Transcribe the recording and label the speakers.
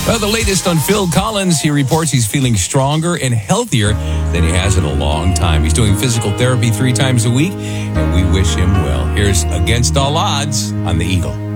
Speaker 1: Well, the latest on Phil Collins, he reports he's feeling stronger and healthier than he has in a long time. He's doing physical therapy 3 times a week, and we wish him well. Here's Against All Odds on the Eagle.